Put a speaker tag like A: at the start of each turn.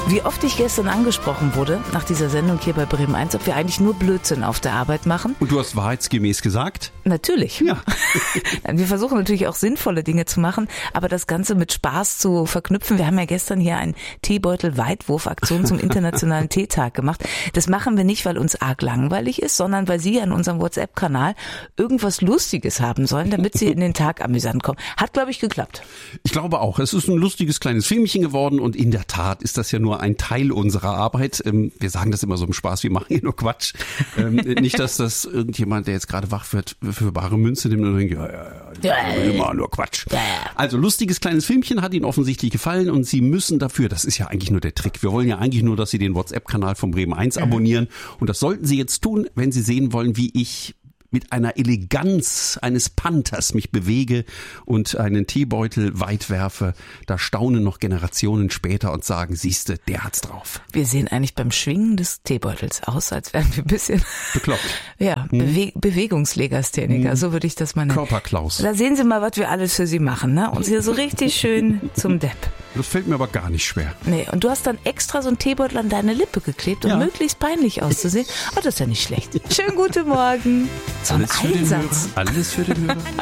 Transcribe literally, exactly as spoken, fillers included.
A: Wie oft ich gestern angesprochen wurde, nach dieser Sendung hier bei Bremen eins, ob wir eigentlich nur Blödsinn auf der Arbeit machen.
B: Und du hast wahrheitsgemäß gesagt?
A: Natürlich.
B: Ja.
A: Wir versuchen natürlich auch sinnvolle Dinge zu machen, aber das Ganze mit Spaß zu verknüpfen. Wir haben ja gestern hier einen Teebeutel-Weitwurf-Aktion zum Internationalen Teetag gemacht. Das machen wir nicht, weil uns arg langweilig ist, sondern weil Sie an unserem WhatsApp-Kanal irgendwas Lustiges haben sollen, damit Sie in den Tag amüsant kommen. Hat, glaube ich, geklappt.
B: Ich glaube auch. Es ist ein lustiges kleines Filmchen geworden und in der Tat ist das ja nur ein Teil unserer Arbeit. Wir sagen das immer so im Spaß, wir machen hier nur Quatsch. Nicht, dass das irgendjemand, der jetzt gerade wach wird, für bare Münze nimmt und denkt, ja, ja, ja, ja, immer nur Quatsch. Ja, ja. Also lustiges kleines Filmchen hat Ihnen offensichtlich gefallen und Sie müssen dafür, das ist ja eigentlich nur der Trick, wir wollen ja eigentlich nur, dass Sie den WhatsApp-Kanal von Bremen eins abonnieren und das sollten Sie jetzt tun, wenn Sie sehen wollen, wie ich mit einer Eleganz eines Panthers mich bewege und einen Teebeutel weit werfe. Da staunen noch Generationen später und sagen, siehste, der hat's drauf.
A: Wir sehen eigentlich beim Schwingen des Teebeutels aus, als wären wir ein bisschen
B: bekloppt.
A: Ja, hm. Bewe- Bewegungslegastheniker, hm. so würde ich das mal nennen.
B: Körperklaus.
A: Da sehen Sie mal, was wir alles für Sie machen, ne? Und Sie so richtig schön zum Depp.
B: Das fällt mir aber gar nicht schwer.
A: Nee, und du hast dann extra so einen Teebeutel an deine Lippe geklebt, um ja. möglichst peinlich auszusehen. Oh, das ist ja nicht schlecht. Schönen guten Morgen. So ein
B: Alles für den
A: Einsatz.
B: Hörer. Alles für den Hörer.